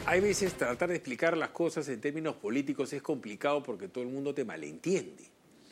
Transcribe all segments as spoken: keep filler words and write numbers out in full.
Hay veces tratar de explicar las cosas en términos políticos es complicado porque todo el mundo te malentiende.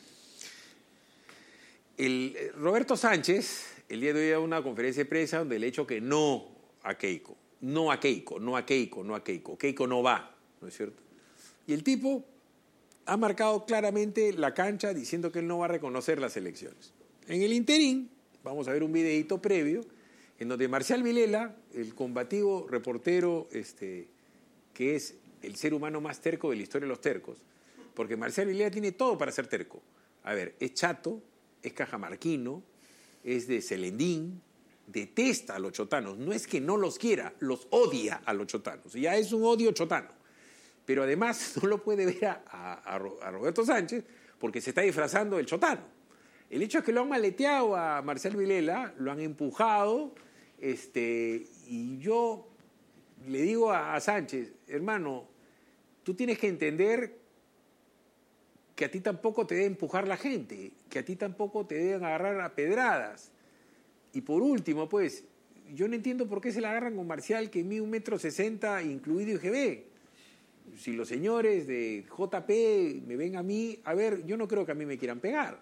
El, Roberto Sánchez, el día de hoy, da una conferencia de prensa donde le ha dicho que no a Keiko. No a Keiko, no a Keiko, no a Keiko. Keiko no va, ¿no es cierto? Y el tipo ha marcado claramente la cancha diciendo que él no va a reconocer las elecciones. En el interín, vamos a ver un videíto previo, en donde Marcial Vilela, el combativo reportero este, que es el ser humano más terco de la historia de los tercos, porque Marcial Vilela tiene todo para ser terco. A ver, es chato, es cajamarquino, es de Celendín, detesta a los chotanos. No es que no los quiera, los odia a los chotanos. Ya es un odio chotano. Pero además no lo puede ver a, a, a Roberto Sánchez porque se está disfrazando del chotano. El hecho es que lo han maleteado a Marcial Vilela, lo han empujado, este, y yo le digo a, a Sánchez, hermano, tú tienes que entender que a ti tampoco te debe empujar la gente, que a ti tampoco te deben agarrar a pedradas. Y por último, pues, yo no entiendo por qué se la agarran con Marcial, que mide un metro sesenta, incluido I G B. Si los señores de J P me ven a mí, a ver, yo no creo que a mí me quieran pegar.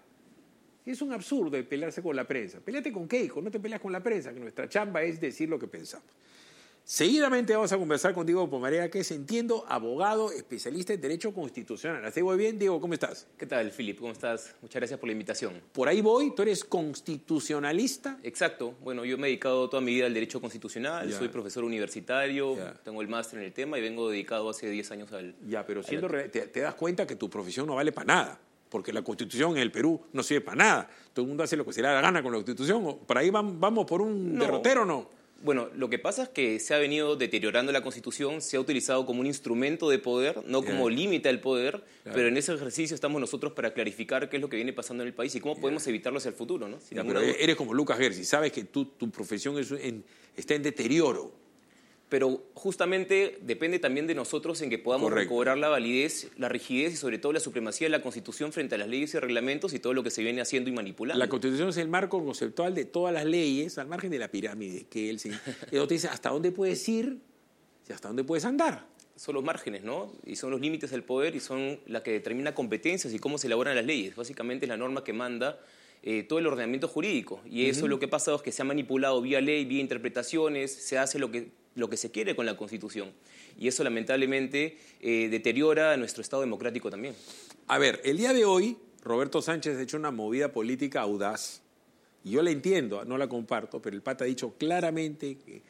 Es un absurdo el pelearse con la prensa. Peleate con Keiko, no te peleas con la prensa, que nuestra chamba es decir lo que pensamos. Seguidamente vamos a conversar con Diego Pomarea, que es, entiendo, abogado, especialista en Derecho Constitucional. ¿Así voy bien? Diego, ¿cómo estás? ¿Qué tal, Philip? ¿Cómo estás? Muchas gracias por la invitación. Por ahí voy, ¿tú eres constitucionalista? Exacto. Bueno, yo me he dedicado toda mi vida al Derecho Constitucional, Ya. soy profesor universitario, Ya. tengo el máster en el tema y vengo dedicado hace diez años al... Ya, pero siendo al... re- te, te das cuenta que tu profesión no vale para nada, porque la Constitución en el Perú no sirve para nada. Todo el mundo hace lo que se le da la gana con la Constitución. ¿O por ahí vam- vamos por un No. derrotero o no? Bueno, lo que pasa es que se ha venido deteriorando la Constitución, se ha utilizado como un instrumento de poder, no como Ya. límite al poder, Claro. pero en ese ejercicio estamos nosotros para clarificar qué es lo que viene pasando en el país y cómo podemos evitarlo hacia el futuro, ¿no? Sin No, ninguna pero duda. eres como Lucas Gersi, sabes que tú, tu profesión es en- está en deterioro. Pero justamente depende también de nosotros en que podamos Correcto. recobrar la validez, la rigidez y sobre todo la supremacía de la Constitución frente a las leyes y reglamentos y todo lo que se viene haciendo y manipulando. La Constitución es el marco conceptual de todas las leyes, al margen de la pirámide, que él se... Él te dice hasta dónde puedes ir y hasta dónde puedes andar. Son los márgenes, ¿no? Y son los límites del poder y son la que determina competencias y cómo se elaboran las leyes. Básicamente es la norma que manda eh, todo el ordenamiento jurídico. Y eso, uh-huh, lo que ha pasado es que se ha manipulado vía ley, vía interpretaciones, se hace lo que... lo que se quiere con la Constitución. Y eso, lamentablemente, eh, deteriora nuestro Estado democrático también. A ver, el día de hoy, Roberto Sánchez ha hecho una movida política audaz. Y yo la entiendo, no la comparto, pero el pata ha dicho claramente que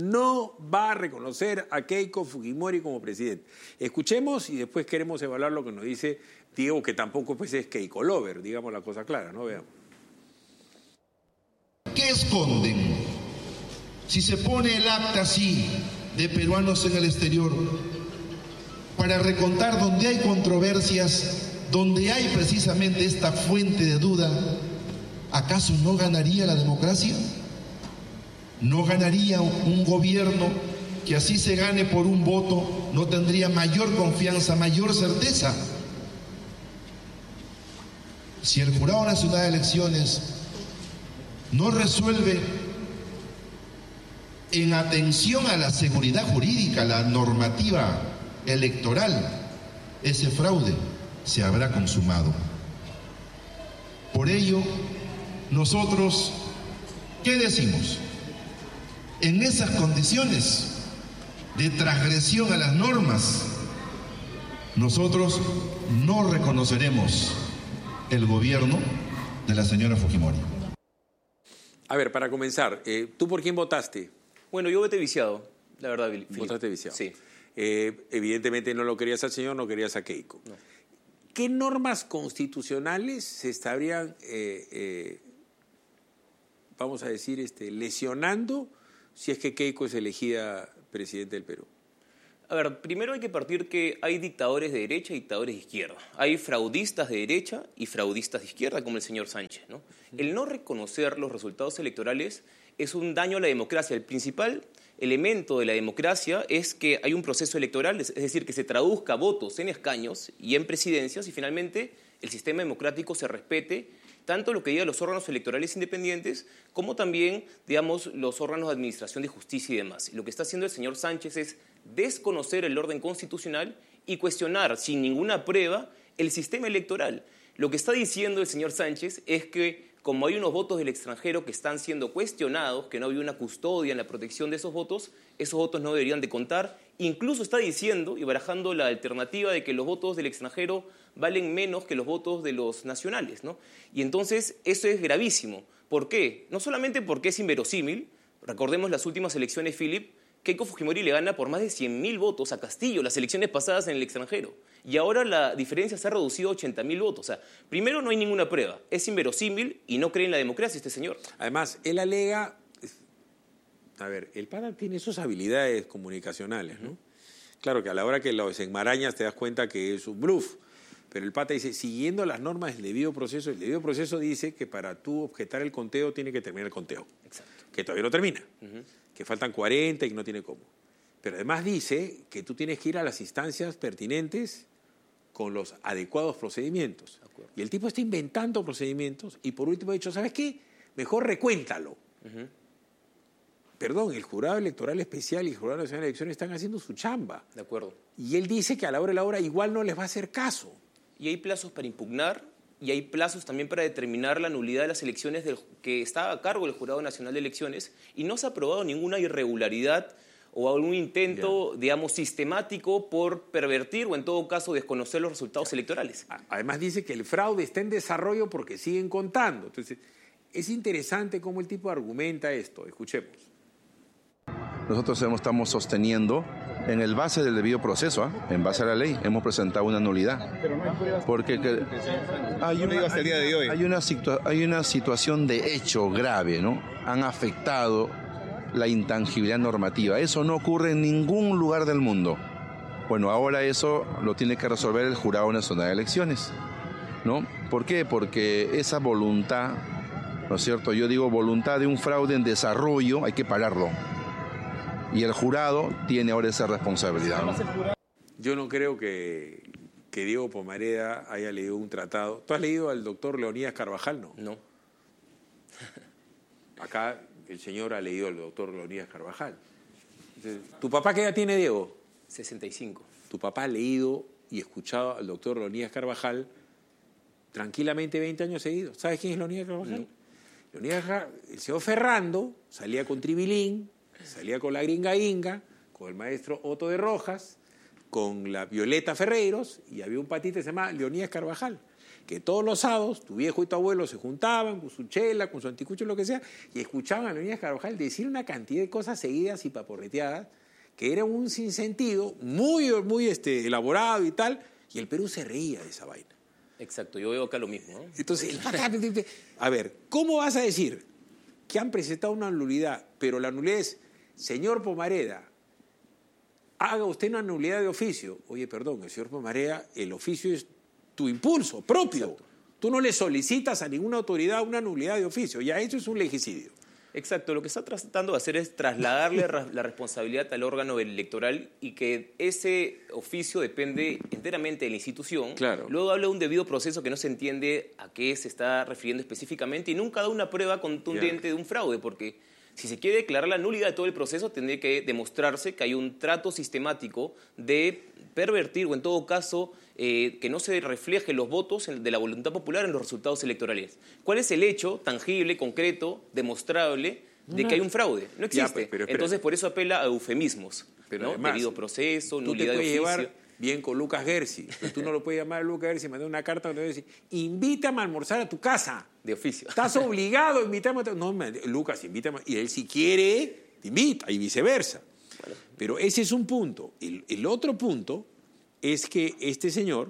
no va a reconocer a Keiko Fujimori como presidente. Escuchemos y después queremos evaluar lo que nos dice Diego, que tampoco pues, es Keiko Lover, digamos la cosa clara, ¿no? Veamos. ¿Qué esconden? Si se pone el acta así de peruanos en el exterior para recontar donde hay controversias, donde hay precisamente esta fuente de duda, ¿acaso no ganaría la democracia? ¿No ganaría un gobierno que así se gane por un voto, no tendría mayor confianza, mayor certeza? Si el Jurado Nacional de Elecciones no resuelve en atención a la seguridad jurídica, la normativa electoral, ese fraude se habrá consumado. Por ello, nosotros, ¿qué decimos? En esas condiciones de transgresión a las normas, nosotros no reconoceremos el gobierno de la señora Fujimori. A ver, para comenzar, eh, ¿tú por quién votaste? Bueno, yo voté viciado, la verdad, Philip. ¿Votaste viciado? Sí. Eh, evidentemente no lo querías al señor, no querías a Keiko. No. ¿Qué normas constitucionales se estarían, eh, eh, vamos a decir, este, lesionando si es que Keiko es elegida presidente del Perú? A ver, primero hay que partir que hay dictadores de derecha y dictadores de izquierda. Hay fraudistas de derecha y fraudistas de izquierda, como el señor Sánchez, ¿no? El no reconocer los resultados electorales es un daño a la democracia. El principal elemento de la democracia es que hay un proceso electoral, es decir, que se traduzca votos en escaños y en presidencias y finalmente el sistema democrático se respete tanto lo que digan los órganos electorales independientes como también, digamos, los órganos de administración de justicia y demás. Lo que está haciendo el señor Sánchez es desconocer el orden constitucional y cuestionar sin ninguna prueba el sistema electoral. Lo que está diciendo el señor Sánchez es que como hay unos votos del extranjero que están siendo cuestionados, que no había una custodia en la protección de esos votos, esos votos no deberían de contar. Incluso está diciendo y barajando la alternativa de que los votos del extranjero valen menos que los votos de los nacionales, ¿no? Y entonces eso es gravísimo. ¿Por qué? No solamente porque es inverosímil, recordemos las últimas elecciones, Philip, Keiko Fujimori le gana por más de cien mil votos a Castillo, las elecciones pasadas en el extranjero. Y ahora la diferencia se ha reducido a ochenta mil votos. O sea, primero no hay ninguna prueba. Es inverosímil y no cree en la democracia este señor. Además, él alega... A ver, el pata tiene sus habilidades comunicacionales, ¿no? Uh-huh. Claro que a la hora que lo desenmarañas te das cuenta que es un bluff. Pero el pata dice, siguiendo las normas del debido proceso, el debido proceso dice que para tú objetar el conteo tiene que terminar el conteo. Exacto. Que todavía no termina. Uh-huh. Que faltan cuarenta y que no tiene cómo. Pero además dice que tú tienes que ir a las instancias pertinentes con los adecuados procedimientos. Y el tipo está inventando procedimientos y por último ha dicho, ¿sabes qué? Mejor recuéntalo. Uh-huh. Perdón, el Jurado Electoral Especial y el Jurado Nacional de Elecciones están haciendo su chamba. De acuerdo. Y él dice que a la hora de la hora igual no les va a hacer caso. Y hay plazos para impugnar y hay plazos también para determinar la nulidad de las elecciones del, que está a cargo del Jurado Nacional de Elecciones y no se ha aprobado ninguna irregularidad o algún intento, yeah. digamos, sistemático por pervertir o en todo caso desconocer los resultados yeah. electorales. Además dice que el fraude está en desarrollo porque siguen contando. Entonces, es interesante cómo el tipo argumenta esto. Escuchemos. Nosotros estamos sosteniendo, en el base del debido proceso, ¿eh? en base a la ley, hemos presentado una nulidad. Pero no hay pruebas. Porque que, hay, una, hasta el día de hoy. Hay, una situa- hay una situación de hecho grave, ¿no? Han afectado la intangibilidad normativa. Eso no ocurre en ningún lugar del mundo. Bueno, ahora eso lo tiene que resolver el Jurado Nacional de Elecciones, ¿no? ¿Por qué? Porque esa voluntad, ¿no es cierto? Yo digo voluntad de un fraude en desarrollo, hay que pararlo. Y el jurado tiene ahora esa responsabilidad, ¿no? Yo no creo que, que Diego Pomareda haya leído un tratado. ¿Tú has leído al doctor Leonidas Carvajal? No. No. Acá el señor ha leído al doctor Leonidas Carvajal. Entonces, ¿tu papá qué edad tiene, Diego? sesenta y cinco. Tu papá ha leído y escuchado al doctor Leonidas Carvajal tranquilamente veinte años seguidos. ¿Sabes quién es Leonidas Carvajal? No. Leonidas Carvajal, el señor Ferrando salía con Tribilín, salía con la gringa Inga, con el maestro Otto de Rojas, con la Violeta Ferreiros, y había un patita que se llamaba Leonidas Carvajal, que todos los sábados tu viejo y tu abuelo se juntaban con su chela, con su anticucho, lo que sea, y escuchaban a Leonidas Carvajal decir una cantidad de cosas seguidas y paporreteadas, que era un sinsentido muy, muy este, elaborado y tal, y el Perú se reía de esa vaina. Exacto, yo veo acá lo mismo, ¿no? Entonces, a ver, ¿cómo vas a decir que han presentado una nulidad, pero la nulidad es, señor Pomareda, haga usted una nulidad de oficio? Oye, perdón, el señor Pomareda, el oficio es tu impulso propio. Exacto. Tú no le solicitas a ninguna autoridad una nulidad de oficio, ya eso es un legicidio. Exacto, lo que está tratando de hacer es trasladarle la responsabilidad al órgano electoral y que ese oficio depende enteramente de la institución. Claro. Luego habla de un debido proceso que no se entiende a qué se está refiriendo específicamente y nunca da una prueba contundente yeah. de un fraude, porque si se quiere declarar la nulidad de todo el proceso, tendría que demostrarse que hay un trato sistemático de pervertir o en todo caso eh, que no se refleje los votos de la voluntad popular en los resultados electorales. ¿Cuál es el hecho tangible, concreto, demostrable de no. que hay un fraude? No existe. Ya, pues, pero entonces por eso apela a eufemismos. Pero ¿no? además, debido proceso, nulidad tú te de oficio. Llevar bien con Lucas Gersi, pero tú no lo puedes llamar a Lucas Gersi y mandar una carta donde dice, invítame a almorzar a tu casa. De oficio. Estás obligado a invitarme a tu... No, Lucas, invítame. Y él si quiere, te invita, y viceversa. Bueno. Pero ese es un punto. El, el otro punto es que este señor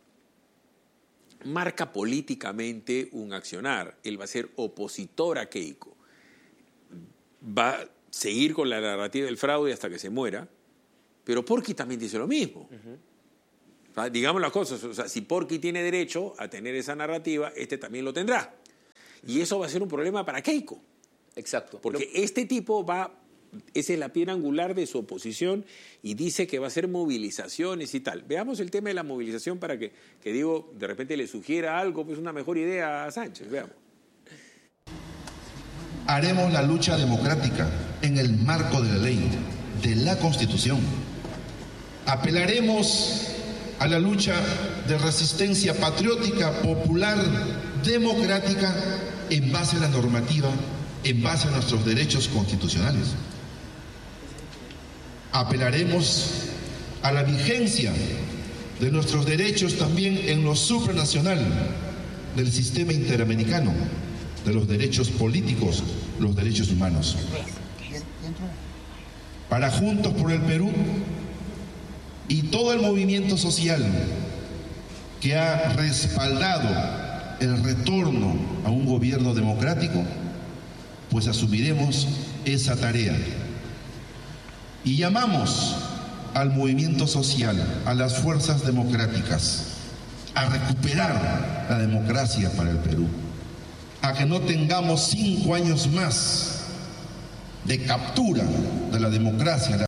marca políticamente un accionar. Él va a ser opositor a Keiko. Va a seguir con la narrativa del fraude hasta que se muera. Pero Porky también dice lo mismo. Uh-huh. O sea, digamos las cosas, o sea, si Porky tiene derecho a tener esa narrativa, este también lo tendrá. Y eso va a ser un problema para Keiko. Exacto. Porque lo... este tipo va Esa es la piedra angular de su oposición y dice que va a hacer movilizaciones y tal. Veamos el tema de la movilización para que, que digo, de repente le sugiera algo, pues una mejor idea a Sánchez. Veamos. Haremos la lucha democrática en el marco de la ley, de la Constitución. Apelaremos a la lucha de resistencia patriótica, popular, democrática, en base a la normativa, en base a nuestros derechos constitucionales. Apelaremos a la vigencia de nuestros derechos también en lo supranacional del sistema interamericano, de los derechos políticos, los derechos humanos. Para Juntos por el Perú y todo el movimiento social que ha respaldado el retorno a un gobierno democrático, pues asumiremos esa tarea. Y llamamos al movimiento social, a las fuerzas democráticas, a recuperar la democracia para el Perú, a que no tengamos cinco años más de captura de la democracia.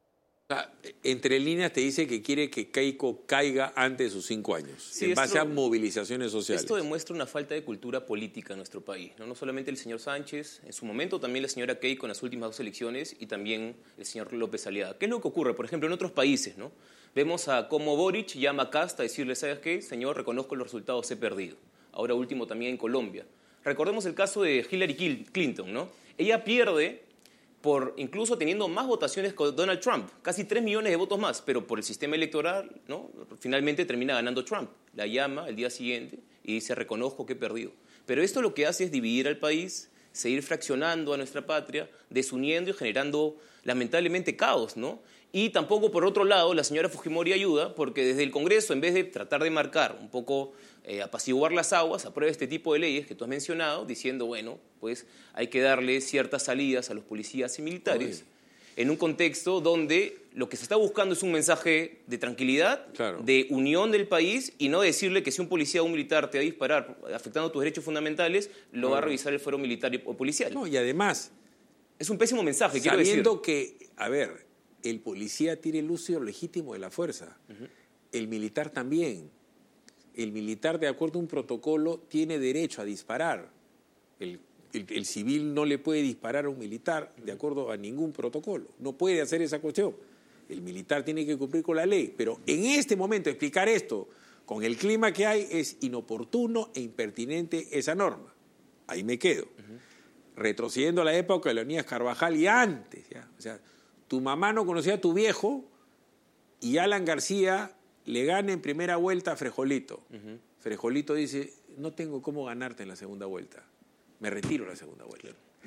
Entre líneas te dice que quiere que Keiko caiga antes de sus cinco años, sí, en base esto, a movilizaciones sociales. Esto demuestra una falta de cultura política en nuestro país, ¿no? No solamente el señor Sánchez, en su momento también la señora Keiko en las últimas dos elecciones y también el señor López Aliaga. ¿Qué es lo que ocurre? Por ejemplo, en otros países, ¿no? Vemos a cómo Boric llama a Kast a decirle, ¿sabes qué? Señor, reconozco los resultados, he perdido. Ahora último también en Colombia. Recordemos el caso de Hillary Clinton, ¿no? Ella pierde por incluso teniendo más votaciones que Donald Trump, casi tres millones de votos más, pero por el sistema electoral, ¿no? Finalmente termina ganando Trump. La llama el día siguiente y dice, reconozco que he perdido. Pero esto lo que hace es dividir al país, seguir fraccionando a nuestra patria, desuniendo y generando lamentablemente caos, ¿no? Y tampoco, por otro lado, la señora Fujimori ayuda, porque desde el Congreso, en vez de tratar de marcar un poco, eh, apaciguar las aguas, aprueba este tipo de leyes que tú has mencionado, diciendo, bueno, pues hay que darle ciertas salidas a los policías y militares, Uy. en un contexto donde lo que se está buscando es un mensaje de tranquilidad, claro. de unión del país, y no decirle que si un policía o un militar te va a disparar afectando tus derechos fundamentales, lo no. va a revisar el fuero militar o policial. No, y además... Es un pésimo mensaje, quiero decir. Sabiendo que, a ver, el policía tiene el uso legítimo de la fuerza, uh-huh. el militar también. El militar, de acuerdo a un protocolo, tiene derecho a disparar. El, el, el civil no le puede disparar a un militar de acuerdo a ningún protocolo. No puede hacer esa cuestión. El militar tiene que cumplir con la ley. Pero en este momento explicar esto, con el clima que hay, es inoportuno e impertinente esa norma. Ahí me quedo. Uh-huh. Retrocediendo a la época de Leonidas Carvajal y antes. ¿ya? O sea, tu mamá no conocía a tu viejo y Alan García le gana en primera vuelta a Frejolito. Uh-huh. Frejolito dice, no tengo cómo ganarte en la segunda vuelta. Me retiro en la segunda vuelta.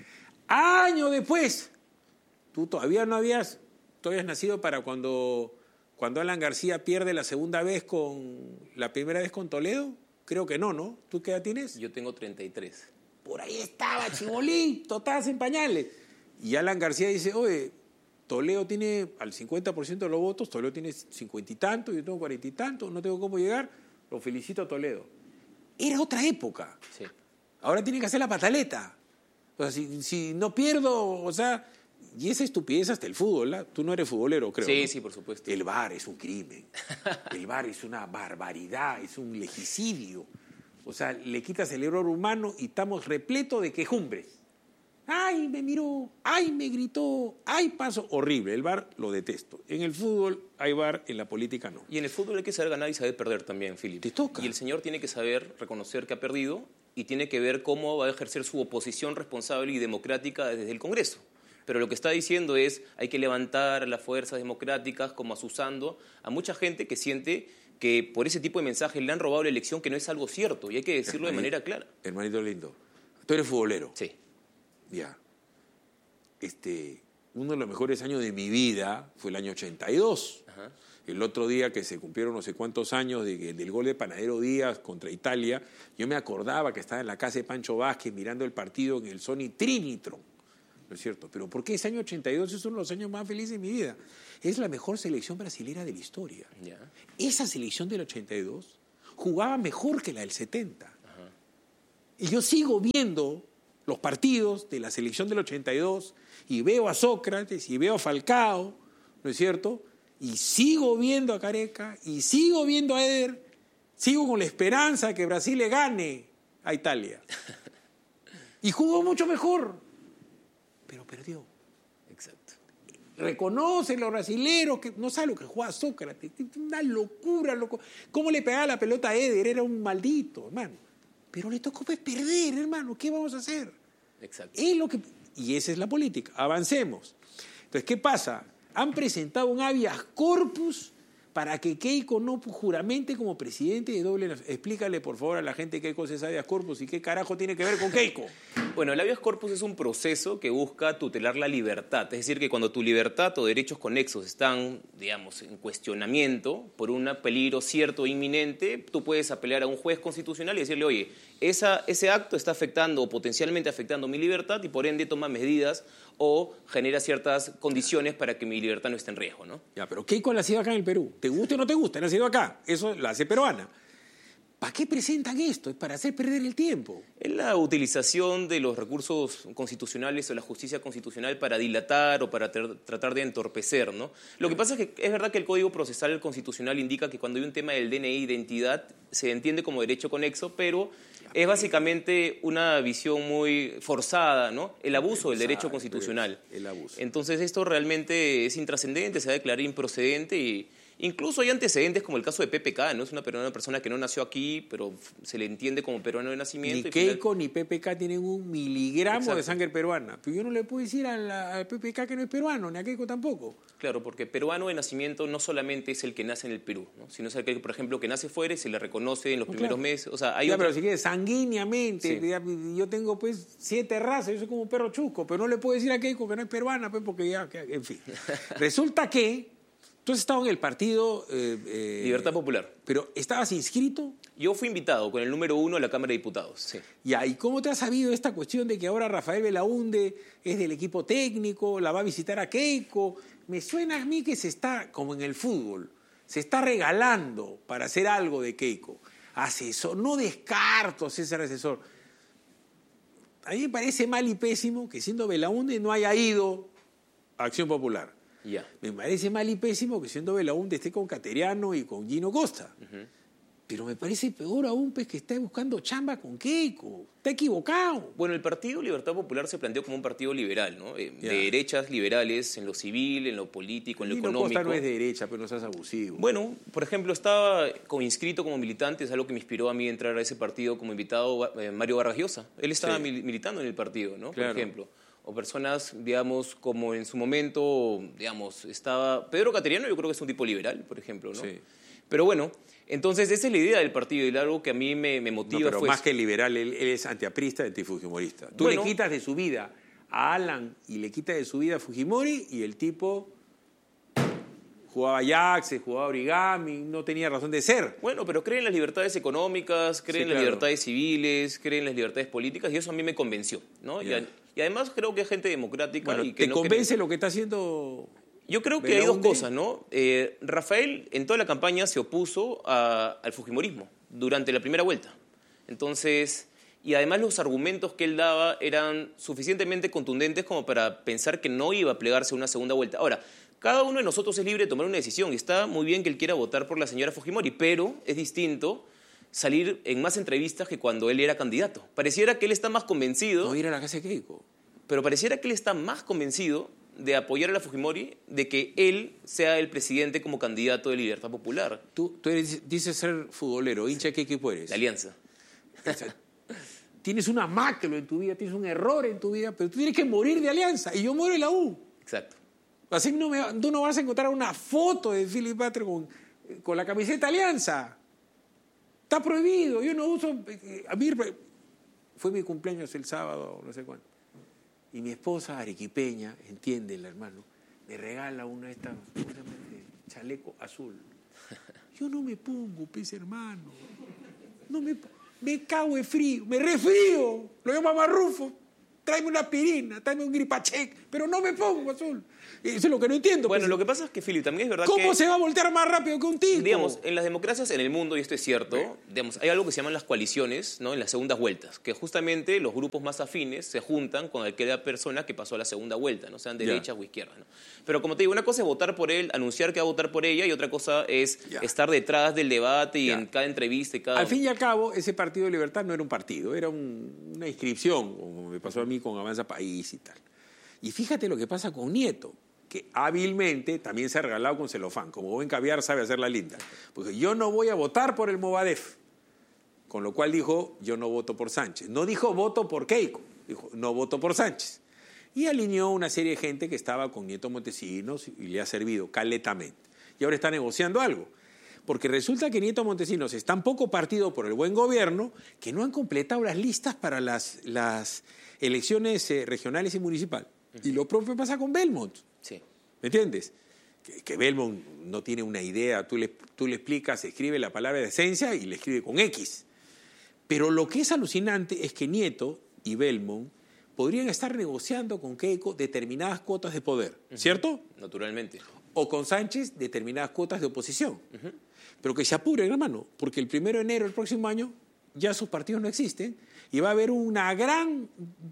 Años después, tú todavía no habías, tú habías nacido para cuando, cuando Alan García pierde la segunda vez con, la primera vez con Toledo. Creo que no, ¿no? ¿Tú qué edad tienes? Yo tengo treinta y tres. Por ahí estaba, chibolito, estabas en pañales. Y Alan García dice, oye, Toledo tiene al cincuenta por ciento de los votos, Toledo tiene cincuenta y tanto, yo tengo cuarenta y tanto, no tengo cómo llegar, lo felicito a Toledo. Era otra época. Sí. Ahora tiene que hacer la pataleta. O sea, si, si no pierdo, o sea, y esa estupidez hasta el fútbol, ¿la? Tú no eres futbolero, creo. Sí, ¿no? sí, por supuesto. El V A R es un crimen. El V A R es una barbaridad, es un legicidio. O sea, le quitas el error humano y estamos repletos de quejumbres. ¡Ay, me miró! ¡Ay, me gritó! ¡Ay, pasó! Horrible. El V A R lo detesto. En el fútbol hay V A R, en la política no. Y en el fútbol hay que saber ganar y saber perder también, Philip. Te toca. Y el señor tiene que saber reconocer que ha perdido y tiene que ver cómo va a ejercer su oposición responsable y democrática desde el Congreso. Pero lo que está diciendo es hay que levantar a las fuerzas democráticas como asusando a mucha gente que siente que por ese tipo de mensajes le han robado la elección, que no es algo cierto, y hay que decirlo Hermanito, de manera clara. Hermanito lindo, tú eres futbolero. Sí. Ya. Este, uno de los mejores años de mi vida fue el año ochenta y dos. Ajá. El otro día que se cumplieron no sé cuántos años de, del gol de Panadero Díaz contra Italia, yo me acordaba que estaba en la casa de Pancho Vázquez mirando el partido en el Sony Trinitron. ¿No es cierto? Pero ¿por qué ese año ochenta y dos es uno de los años más felices de mi vida? Es la mejor selección brasilera de la historia. Yeah. Esa selección del ochenta y dos jugaba mejor que la del setenta. Uh-huh. Y yo sigo viendo los partidos de la selección del ochenta y dos y veo a Sócrates y veo a Falcao, ¿no es cierto? Y sigo viendo a Careca y sigo viendo a Eder, sigo con la esperanza de que Brasil le gane a Italia. Y jugó mucho mejor, pero perdió. Exacto. Reconocen los brasileros que no saben lo que jugaba Sócrates. Una locura, loco. ¿Cómo le pegaba la pelota a Eder? Era un maldito, hermano. Pero le tocó pues perder, hermano. ¿Qué vamos a hacer? Exacto. Es lo que... Y esa es la política. Avancemos. Entonces, ¿qué pasa? Han presentado un habeas corpus para que Keiko no juramente como presidente de doble nacionalidad. Explícale, por favor, a la gente qué cosa es habeas corpus y qué carajo tiene que ver con Keiko. Bueno, el habeas corpus es un proceso que busca tutelar la libertad. Es decir, que cuando tu libertad o derechos conexos están, digamos, en cuestionamiento por un peligro cierto e inminente, tú puedes apelar a un juez constitucional y decirle, oye, esa, ese acto está afectando o potencialmente afectando mi libertad y por ende toma medidas o genera ciertas condiciones para que mi libertad no esté en riesgo, ¿no? Ya, pero Keiko ha nacido acá en el Perú. ¿Te gusta o no te gusta? Ha nacido acá. Eso la hace peruana. ¿Para qué presentan esto? Es para hacer perder el tiempo. Es la utilización de los recursos constitucionales o la justicia constitucional para dilatar o para tr- tratar de entorpecer, ¿no? Lo que pasa es que es verdad que el Código Procesal Constitucional indica que cuando hay un tema del D N I, identidad, se entiende como derecho conexo, pero es básicamente una visión muy forzada, ¿no? El abuso del derecho constitucional. El abuso. Entonces esto realmente es intrascendente, se va a declarar improcedente y... Incluso hay antecedentes como el caso de Pepe K, ¿no? Es una, una persona que no nació aquí, pero se le entiende como peruano de nacimiento. Ni y Keiko final... ni Pepe K tienen un miligramo Exacto. de sangre peruana. Pero yo no le puedo decir a, la, a Pepe K que no es peruano, ni a Keiko tampoco. Claro, porque peruano de nacimiento no solamente es el que nace en el Perú, ¿no? Sino es el que, por ejemplo, que nace fuera y se le reconoce en los No, primeros claro. meses. O sea, hay ya, otra... pero si quieres, sanguíneamente, Sí. ya, yo tengo pues siete razas, yo soy como un perro chusco, pero no le puedo decir a Keiko que no es peruana, pues porque ya, que- en fin. Resulta que tú has estado en el partido... eh, eh, Libertad Popular. Pero ¿estabas inscrito? Yo fui invitado con el número uno a la Cámara de Diputados, sí. Ya, ¿y cómo te has sabido esta cuestión de que ahora Rafael Belaúnde es del equipo técnico, la va a visitar a Keiko? Me suena a mí que se está, como en el fútbol, se está regalando para hacer algo de Keiko. Asesor, no descarto ser asesor. A mí me parece mal y pésimo que siendo Belaúnde no haya ido a Acción Popular. Ya. Me parece mal y pésimo que siendo Belaúnde esté con Cateriano y con Gino Costa. Uh-huh. Pero me parece peor aún pues, que esté buscando chamba con Keiko. Está equivocado. Bueno, el Partido Libertad Popular se planteó como un partido liberal, ¿no? Eh, Ya. de derechas liberales en lo civil, en lo político, en lo Gino económico. Costa no es de derecha, pero no seas abusivo. Bueno, por ejemplo, estaba como inscrito como militante, es algo que me inspiró a mí a entrar a ese partido como invitado, eh, Mario Vargas Llosa. Él estaba Sí. mil- militando en el partido, ¿no? Claro. Por ejemplo. O personas, digamos, como en su momento, digamos, estaba... Pedro Cateriano yo creo que es un tipo liberal, por ejemplo, ¿no? Sí. Pero bueno, entonces esa es la idea del partido y algo que a mí me, me No, motiva pero fue... más que liberal, él, él es antiaprista y antifujimorista. Tú Bueno. le quitas de su vida a Alan y le quitas de su vida a Fujimori y el tipo jugaba Ajax, jugaba origami, no tenía razón de ser. Bueno, pero creen en las libertades económicas, creen Sí, en las claro. libertades civiles, creen en las libertades políticas y eso a mí me convenció, ¿no? Y, Ya. a- y además creo que es gente democrática Bueno, y que ¿te no convence lo que está haciendo? Yo creo que hay dos Belaúnde? cosas, ¿no? Eh, Rafael en toda la campaña se opuso a- al fujimorismo durante la primera vuelta. Entonces, y además los argumentos que él daba eran suficientemente contundentes como para pensar que no iba a plegarse a una segunda vuelta. Ahora, cada uno de nosotros es libre de tomar una decisión y está muy bien que él quiera votar por la señora Fujimori, pero es distinto salir en más entrevistas que cuando él era candidato. Pareciera que él está más convencido... No ir a la casa de Keiko. Pero pareciera que él está más convencido de apoyar a la Fujimori de que él sea el presidente como candidato de Libertad Popular. Tú, tú eres, dices ser futbolero, hincha de qué equipo eres. La alianza. O sea, tienes una macro en tu vida, tienes un error en tu vida, pero tú tienes que morir de Alianza y yo muero de la U. Exacto. Así no me, tú no vas a encontrar una foto de Philip Butler con, con la camiseta Alianza. Está prohibido. Yo no uso... A mí fue mi cumpleaños el sábado, no sé cuándo. Y mi esposa, arequipeña, entiéndela, hermano, me regala una de estas, ¿cómo se llama este? Chaleco azul. Yo no me pongo, pez hermano. No me, me cago de frío, me resfrío. Lo llamo mamarrufo. Tráeme una aspirina, tráeme un gripachec, pero no me pongo azul. Eso es lo que no entiendo. Bueno, pues. lo que pasa es que, Philip, también es verdad ¿Cómo que... ¿Cómo se va a voltear más rápido que un tico? Digamos, en las democracias en el mundo, y esto es cierto, sí. digamos, hay algo que se llaman las coaliciones, ¿no? En las segundas vueltas, que justamente los grupos más afines se juntan con aquella persona que pasó a la segunda vuelta, no sean derechas o izquierdas, ¿no? Pero como te digo, una cosa es votar por él, anunciar que va a votar por ella, y otra cosa es ya. estar detrás del debate y ya. en cada entrevista y cada... Al fin y al cabo, ese Partido de Libertad no era un partido, era un, una inscripción, como me pasó a mí con Avanza País y tal. Y fíjate lo que pasa con Nieto, que hábilmente también se ha regalado con celofán. Como buen caviar sabe hacer la linda. Porque yo no voy a votar por el Movadef. Con lo cual dijo, yo no voto por Sánchez. No dijo voto por Keiko. Dijo, no voto por Sánchez. Y alineó una serie de gente que estaba con Nieto Montesinos y le ha servido caletamente. Y ahora está negociando algo. Porque resulta que Nieto Montesinos es tan poco partido por el buen gobierno que no han completado las listas para las, las elecciones eh, regionales y municipales. Uh-huh. Y lo propio pasa con Belmont. Sí. ¿Me entiendes? Que, que Belmont no tiene una idea, tú le, tú le explicas, escribe la palabra de esencia y le escribe con X. Pero lo que es alucinante es que Nieto y Belmont podrían estar negociando con Keiko determinadas cuotas de poder, uh-huh. ¿cierto? Naturalmente. O con Sánchez determinadas cuotas de oposición. Uh-huh. Pero que se apuren, hermano, porque el primero de enero del próximo año ya sus partidos no existen y va a haber una gran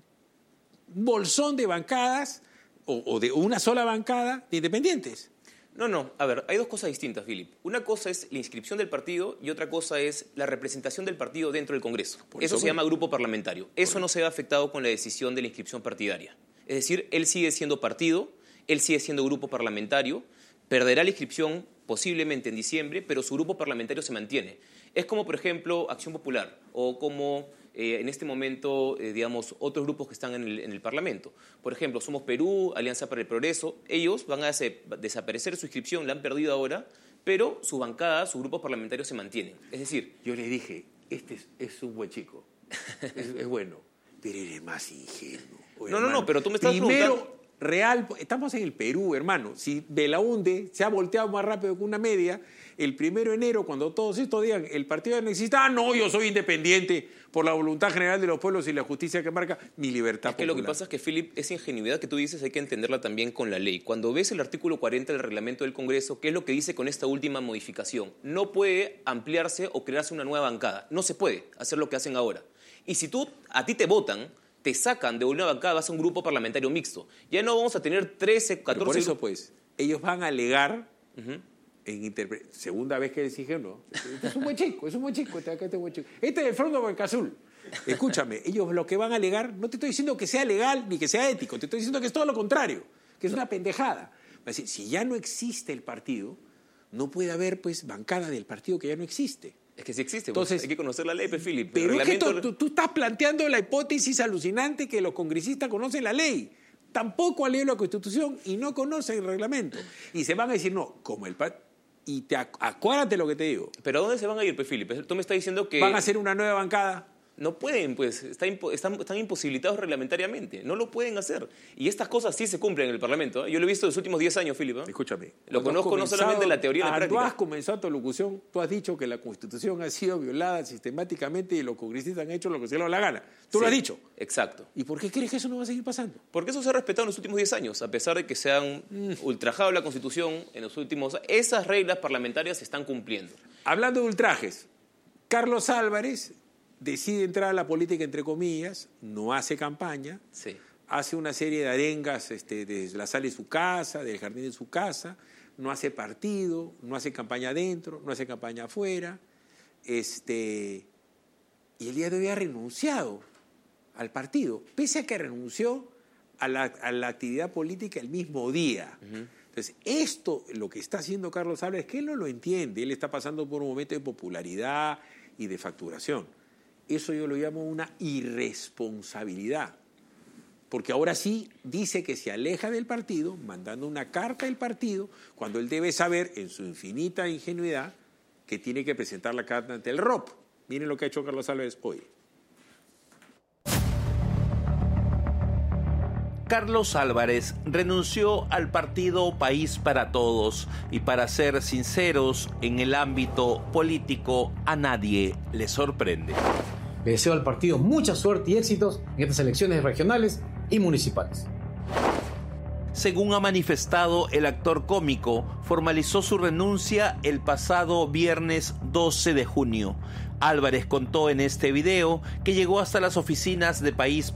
bolsón de bancadas o, o de una sola bancada de independientes. No, no. A ver, hay dos cosas distintas, Philip. Una cosa es la inscripción del partido y otra cosa es la representación del partido dentro del Congreso. Por eso, eso se llama grupo parlamentario. Eso no se ve afectado con la decisión de la inscripción partidaria. Es decir, él sigue siendo partido, él sigue siendo grupo parlamentario, perderá la inscripción posiblemente en diciembre, pero su grupo parlamentario se mantiene. Es como, por ejemplo, Acción Popular o como... Eh, en este momento, eh, digamos, otros grupos que están en el, en el Parlamento. Por ejemplo, Somos Perú, Alianza para el Progreso. Ellos van a des- desaparecer su inscripción, la han perdido ahora, pero su bancada, sus grupos parlamentarios se mantienen. Es decir... Yo les dije, este es, es un buen chico, es, es bueno, pero eres más ingenuo. Oye, no, hermano, no, no, pero tú me estás primero, preguntando... real, estamos en el Perú, hermano. Si Belaunde se ha volteado más rápido que una media, el primero de enero, cuando todos estos digan, el partido no existe, ah, no, yo soy independiente por la voluntad general de los pueblos y la justicia que marca mi libertad es que popular. Lo que pasa es que, Philip, esa ingenuidad que tú dices hay que entenderla también con la ley. Cuando ves el artículo cuarenta del reglamento del Congreso, ¿qué es lo que dice con esta última modificación? No puede ampliarse o crearse una nueva bancada. No se puede hacer lo que hacen ahora. Y si tú, a ti te votan, te sacan de una bancada, vas a un grupo parlamentario mixto. Ya no vamos a tener trece, catorce... Pero por eso, grupos. pues, ellos van a alegar... Uh-huh. En interpre- segunda vez que les dije, no, este es un buen chico, es un buen chico, este, este es un buen chico. Este es el Front Banca Azul. Escúchame, ellos lo que van a alegar, no te estoy diciendo que sea legal ni que sea ético, te estoy diciendo que es todo lo contrario, que es una pendejada. Decir, si ya no existe el partido, no puede haber pues bancada del partido que ya no existe. Es que sí existe, entonces pues, hay que conocer la ley, pues, Philip. Pero el es que reglamento... tú, tú, tú estás planteando la hipótesis alucinante que los congresistas conocen la ley. Tampoco han leído la Constitución y no conocen el reglamento. Y se van a decir, no, como el partido... Y te ac- acuérdate lo que te digo. ¿Pero a dónde se van a ir, pues, Philip? Tú me estás diciendo que... Van a hacer una nueva bancada. No pueden, pues, está impo- están, están imposibilitados reglamentariamente. No lo pueden hacer. Y estas cosas sí se cumplen en el Parlamento, ¿eh? Yo lo he visto en los últimos diez años, Philip, ¿eh? Escúchame. Lo conozco no solamente en la teoría, en la Cuando práctica. has comenzado tu locución, tú has dicho que la Constitución ha sido violada sistemáticamente y los congresistas han hecho lo que se les da la gana. Tú Sí, lo has dicho. Exacto. ¿Y por qué crees que eso no va a seguir pasando? Porque eso se ha respetado en los últimos diez años, a pesar de que se han ultrajado la Constitución en los últimos... Esas reglas parlamentarias se están cumpliendo. Hablando de ultrajes, Carlos Álvarez decide entrar a la política, entre comillas, no hace campaña, Sí. hace una serie de arengas este, desde la sala de su casa, del jardín de su casa, no hace partido, no hace campaña adentro, no hace campaña afuera, este, y el día de hoy ha renunciado al partido, pese a que renunció a la, a la actividad política el mismo día. Uh-huh. Entonces, esto, lo que está haciendo Carlos Álvarez, que él no lo entiende, él está pasando por un momento de popularidad y de facturación. Eso yo lo llamo una irresponsabilidad. Porque ahora sí dice que se aleja del partido, mandando una carta al partido, cuando él debe saber, en su infinita ingenuidad, que tiene que presentar la carta ante el R O P. Miren lo que ha hecho Carlos Álvarez hoy. Carlos Álvarez renunció al partido País para Todos y, para ser sinceros, en el ámbito político a nadie le sorprende. Le deseo al partido mucha suerte y éxitos en estas elecciones regionales y municipales. Según ha manifestado el actor cómico, formalizó su renuncia el pasado viernes doce de junio. Álvarez contó en este video que llegó hasta las oficinas de País